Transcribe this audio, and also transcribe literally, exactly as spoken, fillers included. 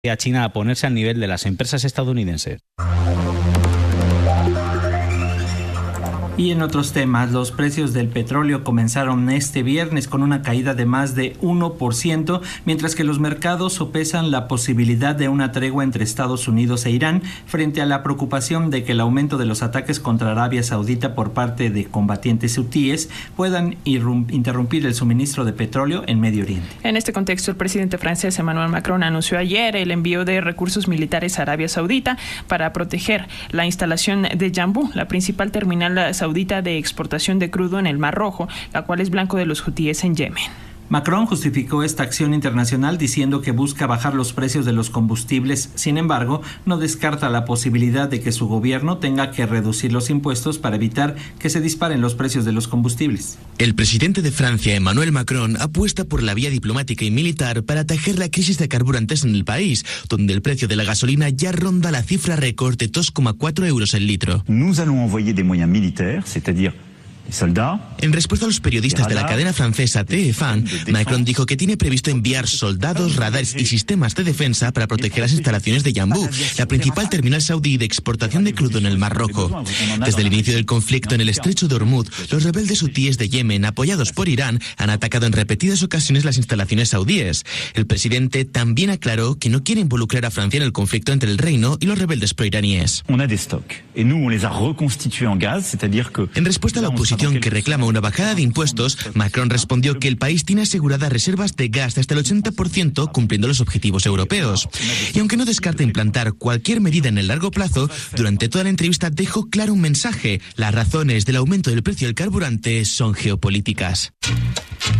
a China a ponerse al nivel de las empresas estadounidenses. Y en otros temas, los precios del petróleo comenzaron este viernes con una caída de más de uno por ciento, mientras que los mercados sopesan la posibilidad de una tregua entre Estados Unidos e Irán frente a la preocupación de que el aumento de los ataques contra Arabia Saudita por parte de combatientes hutíes puedan interrumpir el suministro de petróleo en Medio Oriente. En este contexto, el presidente francés Emmanuel Macron anunció ayer el envío de recursos militares a Arabia Saudita para proteger la instalación de Yanbu, la principal terminal saudita de exportación de crudo en el Mar Rojo, la cual es blanco de los hutíes en Yemen. Macron justificó esta acción internacional diciendo que busca bajar los precios de los combustibles. Sin embargo, no descarta la posibilidad de que su gobierno tenga que reducir los impuestos para evitar que se disparen los precios de los combustibles. El presidente de Francia, Emmanuel Macron, apuesta por la vía diplomática y militar para atajar la crisis de carburantes en el país, donde el precio de la gasolina ya ronda la cifra récord de dos coma cuatro euros el litro. Nous allons envoyer des moyens militaires, c'est-à-dire En respuesta a los periodistas de la cadena francesa T F un, Macron dijo que tiene previsto enviar soldados, radares y sistemas de defensa para proteger las instalaciones de Yanbu, la principal terminal saudí de exportación de crudo en el Mar Rojo. Desde el inicio del conflicto en el estrecho de Hormuz, los rebeldes hutíes de Yemen, apoyados por Irán, han atacado en repetidas ocasiones las instalaciones saudíes. El presidente también aclaró que no quiere involucrar a Francia en el conflicto entre el reino y los rebeldes proiraníes. En respuesta a la oposición que reclama una bajada de impuestos, Macron respondió que el país tiene aseguradas reservas de gas de hasta el ochenta por ciento, cumpliendo los objetivos europeos. Y aunque no descarta implantar cualquier medida en el largo plazo, durante toda la entrevista dejó claro un mensaje: las razones del aumento del precio del carburante son geopolíticas.